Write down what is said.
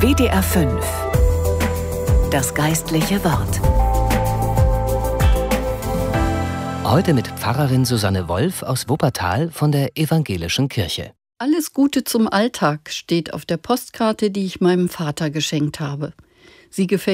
WDR 5. Das geistliche Wort. Heute mit Pfarrerin Susanne Wolf aus Wuppertal von der Evangelischen Kirche. Alles Gute zum Alltag steht auf der Postkarte, die ich meinem Vater geschenkt habe. Sie gefällt